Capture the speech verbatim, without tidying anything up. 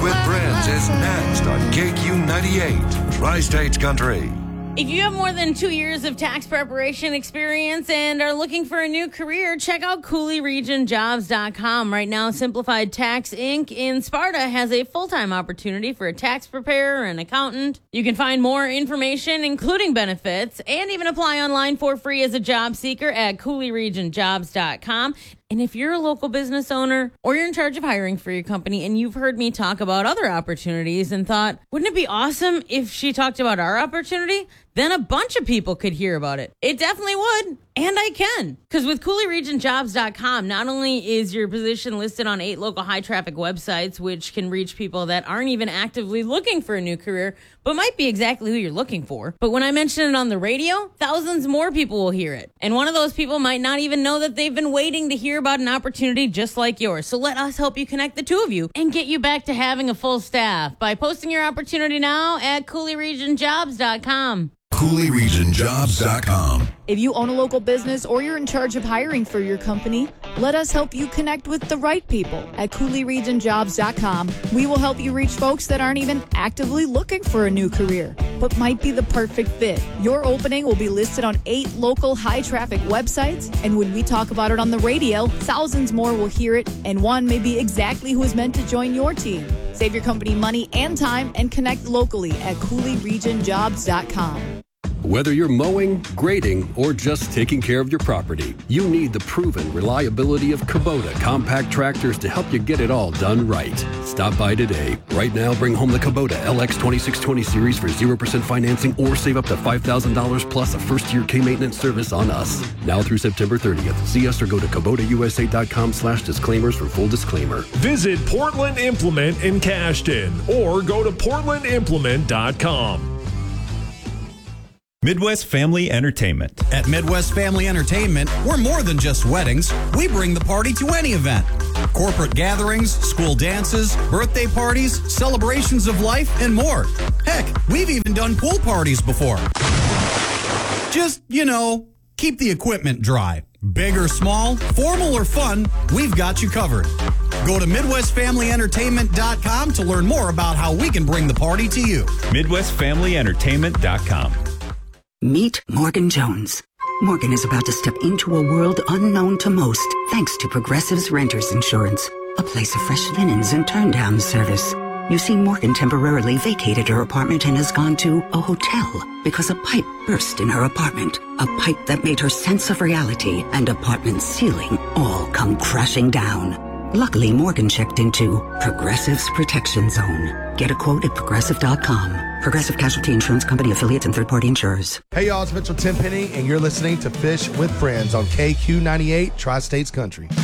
with Friends is next on K Q ninety-eight, Tri-States Country. If you have more than two years of tax preparation experience and are looking for a new career, check out Cooley Region Jobs dot com. Right now, Simplified Tax Incorporated in Sparta has a full-time opportunity for a tax preparer and accountant. You can find more information, including benefits, and even apply online for free as a job seeker at Cooley Region Jobs dot com. And if you're a local business owner or you're in charge of hiring for your company and you've heard me talk about other opportunities and thought, wouldn't it be awesome if she talked about our opportunity? Then a bunch of people could hear about it. It definitely would. And I can. Because with Cooley Region Jobs dot com, not only is your position listed on eight local high-traffic websites, which can reach people that aren't even actively looking for a new career, but might be exactly who you're looking for. But when I mention it on the radio, thousands more people will hear it. And one of those people might not even know that they've been waiting to hear about an opportunity just like yours. So let us help you connect the two of you and get you back to having a full staff by posting your opportunity now at Cooley Region Jobs dot com. Cooley Region Jobs dot com. If you own a local business or you're in charge of hiring for your company, let us help you connect with the right people at Cooley Region Jobs dot com. We will help you reach folks that aren't even actively looking for a new career, but might be the perfect fit. Your opening will be listed on eight local high-traffic websites, and when we talk about it on the radio, thousands more will hear it, and one may be exactly who is meant to join your team. Save your company money and time and connect locally at Cooley Region Jobs dot com. Whether you're mowing, grading, or just taking care of your property, you need the proven reliability of Kubota compact tractors to help you get it all done right. Stop by today. Right now, bring home the Kubota L X twenty-six twenty series for zero percent financing or save up to five thousand dollars plus a first-year K-maintenance service on us. Now through September thirtieth. See us or go to Kubota U S A dot com slash disclaimers for full disclaimer. Visit Portland Implement in Cashton or go to portland implement dot com. Midwest Family Entertainment. At Midwest Family Entertainment, we're more than just weddings. We bring the party to any event. Corporate gatherings, school dances, birthday parties, celebrations of life, and more. Heck, we've even done pool parties before. Just, you know, keep the equipment dry. Big or small, formal or fun, we've got you covered. Go to Midwest Family Entertainment dot com to learn more about how we can bring the party to you. Midwest Family Entertainment dot com. Meet Morgan Jones. Morgan is about to step into a world unknown to most, thanks to Progressive's Renters Insurance, a place of fresh linens and turn-down service. You see, Morgan temporarily vacated her apartment and has gone to a hotel because a pipe burst in her apartment, a pipe that made her sense of reality and apartment ceiling all come crashing down. Luckily, Morgan checked into Progressive's Protection Zone. Get a quote at progressive dot com. Progressive Casualty Insurance Company affiliates and third-party insurers. Hey, y'all, it's Mitchell Tenpenny, and you're listening to Fish with Friends on K Q ninety-eight, Tri-States Country.